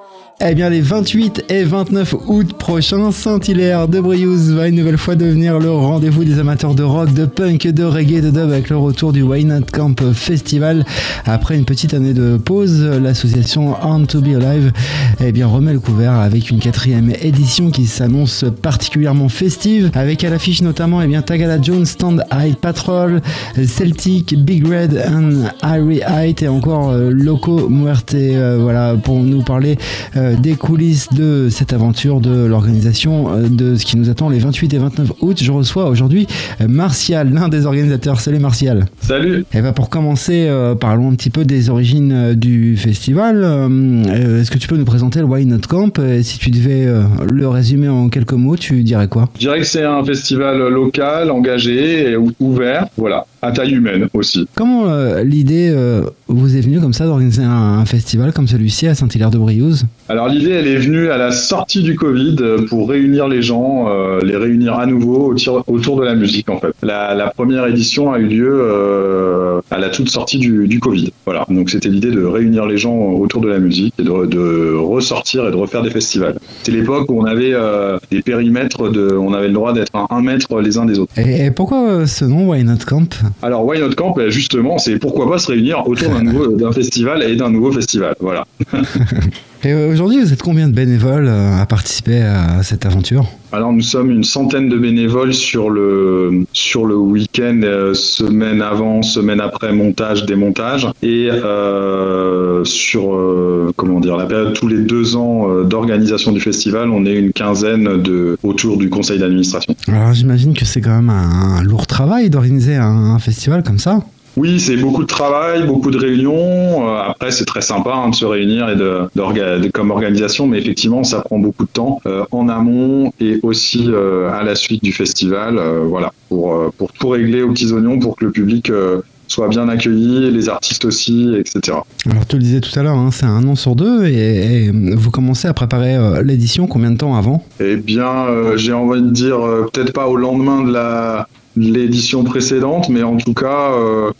Eh bien, les 28 et 29 août prochains, Saint-Hilaire de Briouze va une nouvelle fois devenir le rendez-vous des amateurs de rock, de punk, de reggae, de dub avec le retour du Why Not Camp Festival. Après une petite année de pause, l'association On to Be Alive remet le couvert avec une 4e édition qui s'annonce particulièrement festive, avec à l'affiche notamment Tagada Jones, Stand High Patrol, Celtic, Big Red and Irie Height et encore Loco Muerte. Voilà, pour nous parler des coulisses de cette aventure, de l'organisation, de ce qui nous attend les 28 et 29 août. Je reçois aujourd'hui Martial, l'un des organisateurs. Salut Martial. Salut. Et pour commencer, parlons un petit peu des origines du festival. Est-ce que tu peux nous présenter le Why Not Camp? Et si tu devais le résumer en quelques mots, tu dirais quoi? Je dirais que c'est un festival local, engagé et ouvert, voilà, à taille humaine aussi. Comment l'idée vous est venue comme ça d'organiser un festival comme celui-ci à Saint-Hilaire de Briouze? Alors l'idée, elle est venue à la sortie du Covid pour réunir les gens, les réunir à nouveau autour de la musique en fait. La première édition a eu lieu à la toute sortie du Covid. Voilà, donc c'était l'idée de réunir les gens autour de la musique et de ressortir et de refaire des festivals. C'est l'époque où on avait des périmètres, on avait le droit d'être à 1 mètre les uns des autres. Et pourquoi ce nom Why Not Camp? Alors Why Not Camp, justement, c'est pourquoi pas se réunir autour d'un festival et d'un nouveau festival. Voilà. Et aujourd'hui, vous êtes combien de bénévoles à participer à cette aventure? Alors nous sommes une centaine de bénévoles sur le week-end, semaine avant, semaine après, montage, démontage, et sur la période tous les 2 ans d'organisation du festival, on est une quinzaine autour du conseil d'administration. Alors j'imagine que c'est quand même un lourd travail d'organiser un festival comme ça. Oui, c'est beaucoup de travail, beaucoup de réunions. Après, c'est très sympa de se réunir et comme organisation, mais effectivement, ça prend beaucoup de temps en amont et aussi à la suite du festival. Voilà, pour tout régler aux petits oignons, pour que le public soit bien accueilli, les artistes aussi, etc. Alors, tu le disais tout à l'heure, c'est 1 an sur 2 et vous commencez à préparer l'édition combien de temps avant? Eh bien, j'ai envie de dire peut-être pas au lendemain de l'édition précédente, mais en tout cas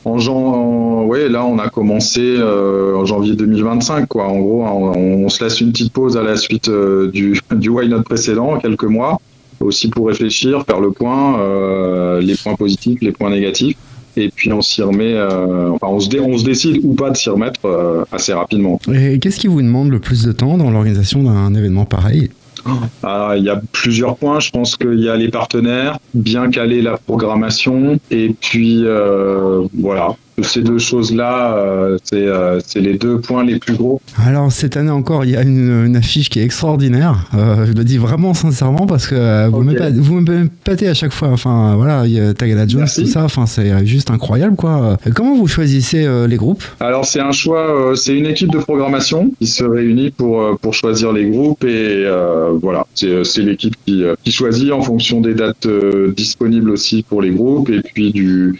là on a commencé en janvier 2025 quoi. En gros on se laisse une petite pause à la suite du Why Not précédent, quelques mois aussi pour réfléchir, faire le point, les points positifs, les points négatifs, et puis on s'y remet, on se décide ou pas de s'y remettre assez rapidement. Et qu'est-ce qui vous demande le plus de temps dans l'organisation d'un événement pareil? Alors, il y a plusieurs points. Je pense qu'il y a les partenaires, bien caler la programmation, et puis voilà. Ces 2 choses-là, c'est les 2 points les plus gros. Alors, cette année encore, il y a une affiche qui est extraordinaire. Je le dis vraiment sincèrement parce que vous me pâtez à chaque fois. Enfin, voilà, il y a Tagada Jones, tout ça. Enfin, c'est juste incroyable, quoi. Comment vous choisissez les groupes? Alors, c'est un choix. C'est une équipe de programmation qui se réunit pour choisir les groupes et voilà. C'est l'équipe qui choisit en fonction des dates disponibles aussi pour les groupes et puis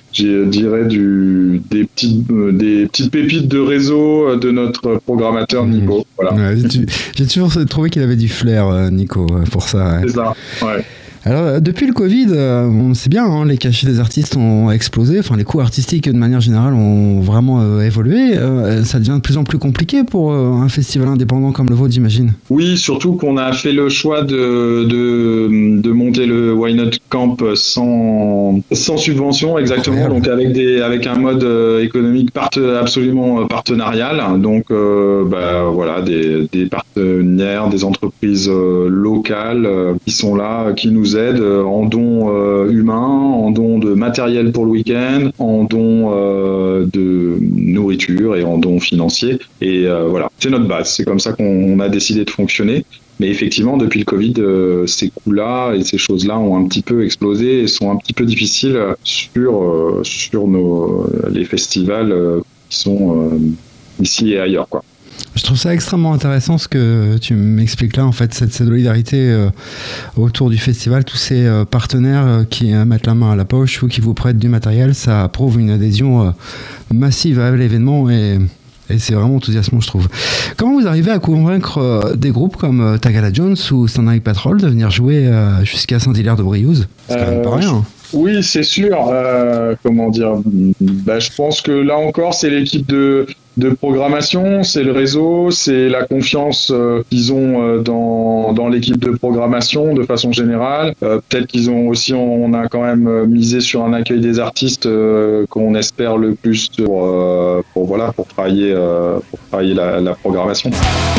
des petites pépites de réseau de notre programmateur Nico. Voilà. Ouais, j'ai toujours trouvé qu'il avait du flair, Nico, pour ça. Ouais. C'est ça, ouais. Alors, depuis le Covid, on sait bien, les cachets des artistes ont explosé, enfin les coûts artistiques de manière générale ont vraiment évolué. Ça devient de plus en plus compliqué pour un festival indépendant comme le vôtre, j'imagine. Oui, surtout qu'on a fait le choix de monter le Why Not Camp sans subvention, exactement, donc avec un mode économique absolument partenarial. Donc voilà, des partenaires, des entreprises locales qui sont là, qui nous aident en dons humains, en dons de matériel pour le week-end, en dons de nourriture et en dons financiers. Et voilà, c'est notre base. C'est comme ça qu'on a décidé de fonctionner. Mais effectivement, depuis le Covid, ces coûts-là et ces choses-là ont un petit peu explosé et sont un petit peu difficiles sur les festivals qui sont ici et ailleurs, quoi. Je trouve ça extrêmement intéressant ce que tu m'expliques là, en fait, cette solidarité autour du festival, tous ces partenaires qui mettent la main à la poche ou qui vous prêtent du matériel, ça prouve une adhésion massive à l'événement et c'est vraiment enthousiasmant, je trouve. Comment vous arrivez à convaincre des groupes comme Tagada Jones ou Stand High Patrol de venir jouer jusqu'à Saint-Hilaire de Briouze? C'est quand même pas rien. Oui, c'est sûr. Je pense que là encore, c'est l'équipe de de programmation, c'est le réseau, c'est la confiance qu'ils ont dans l'équipe de programmation de façon générale. Peut-être qu'ils ont aussi, on a quand même misé sur un accueil des artistes qu'on espère le plus pour travailler la programmation.